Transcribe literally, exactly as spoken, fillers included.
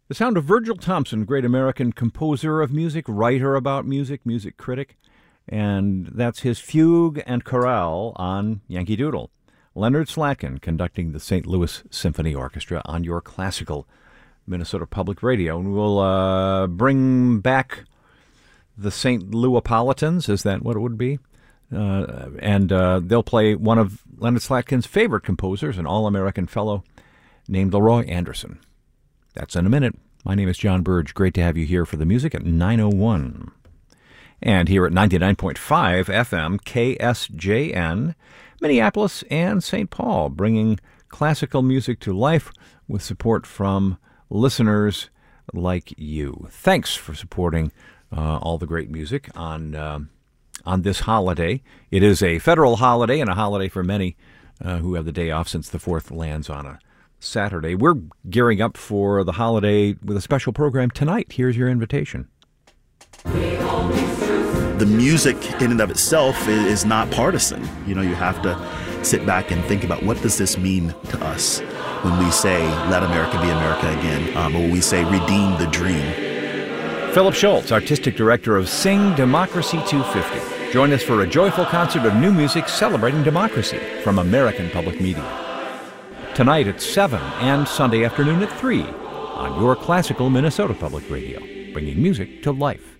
The sound of Virgil Thompson, great American composer of music, writer about music, music critic, and that's his fugue and chorale on Yankee Doodle. Leonard Slatkin conducting the Saint Louis Symphony Orchestra on your classical Minnesota Public Radio. And we'll uh, bring back the Saint Louispolitans, is that what it would be? Uh, and uh, they'll play one of Leonard Slatkin's favorite composers, an All-American fellow named Leroy Anderson. That's in a minute. My name is John Burge. Great to have you here for the music at nine oh one. And here at ninety-nine point five F M, K S J N, Minneapolis and Saint Paul, bringing classical music to life with support from listeners like you. Thanks for supporting uh, all the great music on uh, on this holiday. It is a federal holiday and a holiday for many uh, who have the day off since the fourth lands on a Saturday. We're gearing up for the holiday with a special program tonight. Here's your invitation. The music in and of itself is not partisan. You know, you have to sit back and think about what does this mean to us when we say, let America be America again, um, or when we say, redeem the dream. Philip Schultz, Artistic Director of Sing Democracy two fifty. Join us for a joyful concert of new music celebrating democracy from American Public Media. Tonight at seven and Sunday afternoon at three on your classical Minnesota Public Radio, bringing music to life.